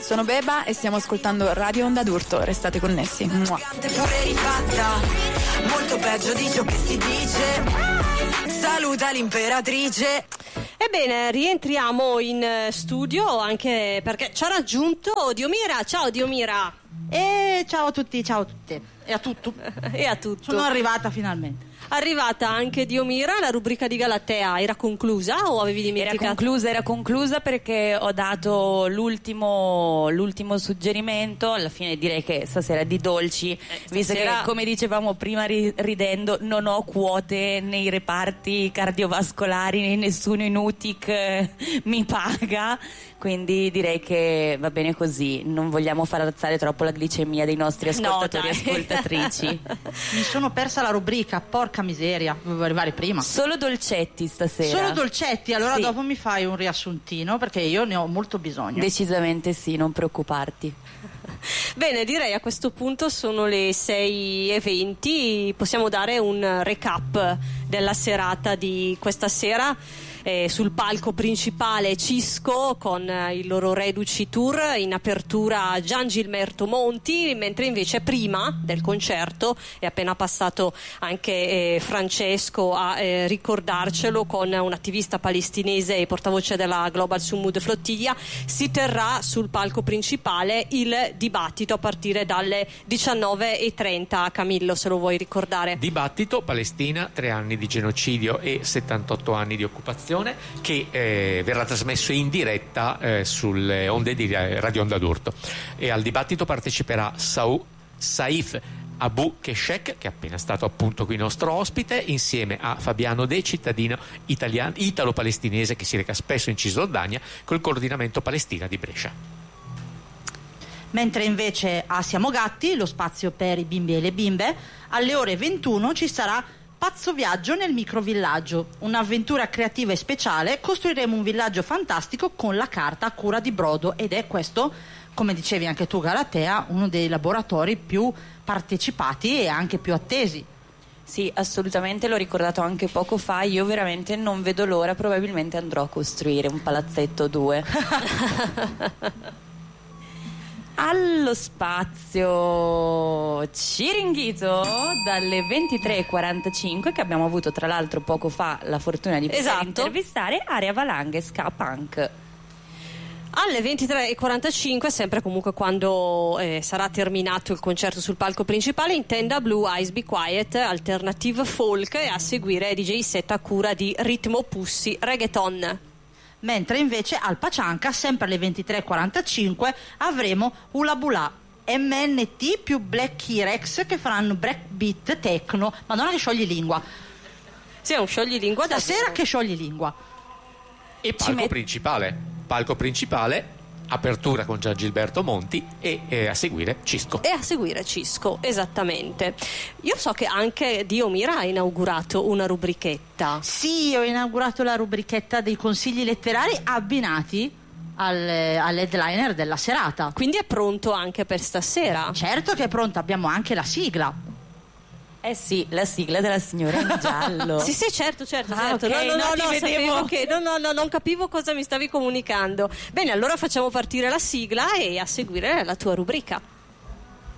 Sono Beba e stiamo ascoltando Radio Onda d'Urto, restate connessi. Mua. Pure rifatta, molto peggio di ciò che si dice. Saluta l'imperatrice. Ebbene, rientriamo in studio anche perché ci ha raggiunto Diomira. Ciao Diomira. E ciao a tutti, ciao a tutte e a tutto. E a tutto. Sono arrivata finalmente. Arrivata anche Diomira, la rubrica di Galatea era conclusa o avevi dimenticato? Era conclusa perché ho dato l'ultimo suggerimento. Alla fine direi che stasera di dolci, visto che come dicevamo prima ridendo, non ho quote nei reparti cardiovascolari, nessuno in UTIC mi paga, quindi direi che va bene così, non vogliamo far alzare troppo la glicemia dei nostri ascoltatori e ascoltatrici. Mi sono persa la rubrica, porca miseria, dovevo arrivare prima. Solo dolcetti stasera. Solo dolcetti, allora sì. Dopo mi fai un riassuntino perché io ne ho molto bisogno. Decisamente sì, non preoccuparti. Bene, direi a questo punto sono le 6:20, possiamo dare un recap della serata di questa sera. Sul palco principale Cisco con il loro Reduci Tour, in apertura Gian Gilberto Monti, mentre invece prima del concerto è appena passato anche Francesco a ricordarcelo con un attivista palestinese e portavoce della Global Sumud Flottiglia. Si terrà sul palco principale il dibattito a partire dalle 19:30. Camillo, se lo vuoi ricordare. Dibattito Palestina, 3 anni di genocidio e 78 anni di occupazione, che verrà trasmesso in diretta sulle onde di Radio Onda d'Urto, e al dibattito parteciperà Saif Abu Keshek, che è appena stato appunto qui nostro ospite, insieme a Fabiano De, cittadino italo-palestinese che si reca spesso in Cisgiordania col coordinamento Palestina di Brescia. Mentre invece a Siamo Gatti, lo spazio per i bimbi e le bimbe, alle ore 21 ci sarà Pazzo Viaggio nel microvillaggio, un'avventura creativa e speciale. Costruiremo un villaggio fantastico con la carta a cura di Brodo, ed è questo, come dicevi anche tu Galatea, uno dei laboratori più partecipati e anche più attesi. Sì, assolutamente, l'ho ricordato anche poco fa, io veramente non vedo l'ora, probabilmente andrò a costruire un palazzetto 2. Allo spazio Ciringhito dalle 23:45, che abbiamo avuto tra l'altro poco fa la fortuna di poter intervistare, Area Valanghe Ska Punk. Alle 23:45, sempre comunque quando sarà terminato il concerto sul palco principale, in tenda Blue Eyes Be Quiet, Alternative Folk, e a seguire DJ set a cura di Ritmo Pussy Reggaeton. Mentre invece al Pacianca, sempre alle 23:45, avremo Hula Bula, MNT più Black Kirex, che faranno breakbeat techno. Madonna che sciogli lingua. Sì, è un scioglilingua stasera, che sciogli lingua. E palco principale, apertura con Gian Gilberto Monti e a seguire Cisco. Esattamente. Io so che anche Diomira ha inaugurato una rubrichetta. Sì, ho inaugurato la rubrichetta dei consigli letterari abbinati all'headliner della serata. Quindi è pronto anche per stasera? Certo che è pronto, abbiamo anche la sigla. Eh sì, la sigla della signora in giallo. Sì, certo. Okay, Non capivo cosa mi stavi comunicando. Bene, allora facciamo partire la sigla e a seguire la tua rubrica.